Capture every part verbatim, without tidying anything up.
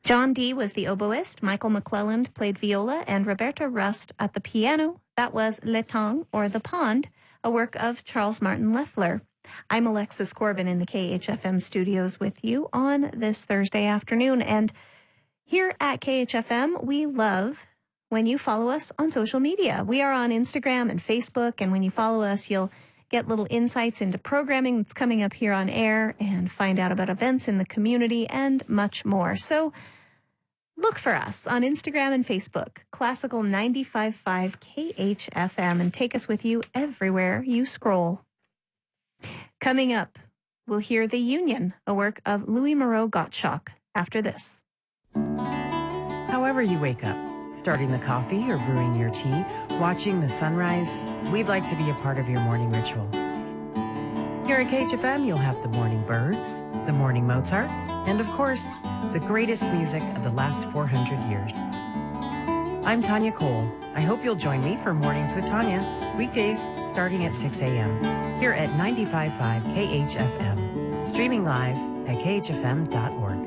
John Dee was the oboist, Michael McClelland played viola, and Roberta Rust at the piano. That was L'Etang, or The Pond, a work of Charles Martin Loeffler. I'm Alexis Corbin in the K H F M studios with you on this Thursday afternoon. And here at K H F M, we love when you follow us on social media. We are on Instagram and Facebook, and when you follow us, you'll get little insights into programming that's coming up here on air and find out about events in the community and much more. So look for us on Instagram and Facebook, Classical ninety-five point five K H F M, and take us with you everywhere you scroll. Coming up, we'll hear The Union, a work of Louis Moreau Gottschalk, after this. However you wake up, starting the coffee or brewing your tea, watching the sunrise, we'd like to be a part of your morning ritual. Here at K H F M, you'll have the morning birds, the morning Mozart, and of course, the greatest music of the last four hundred years. I'm Tanya Cole. I hope you'll join me for Mornings with Tanya, weekdays starting at six a.m. here at ninety-five point five K H F M, streaming live at K H F M dot org.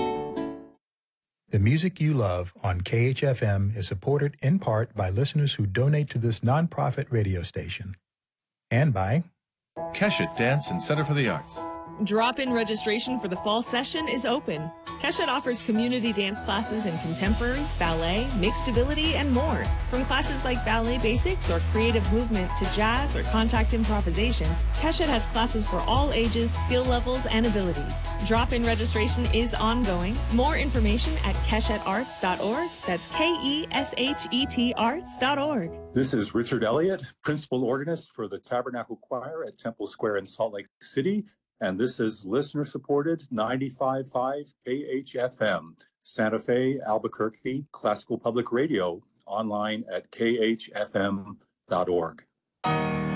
The music you love on K H F M is supported in part by listeners who donate to this nonprofit radio station, and by Keshet Dance and Center for the Arts. Drop-in registration for the fall session is open. Keshet offers community dance classes in contemporary, ballet, mixed ability, and more. From classes like ballet basics or creative movement to jazz or contact improvisation, Keshet has classes for all ages, skill levels, and abilities. Drop-in registration is ongoing. More information at keshet arts dot org. That's K E S H E T arts dot org. This is Richard Elliott, principal organist for the Tabernacle Choir at Temple Square in Salt Lake City. And this is listener-supported ninety-five point five K H F M, Santa Fe, Albuquerque, Classical Public Radio, online at K H F M dot org.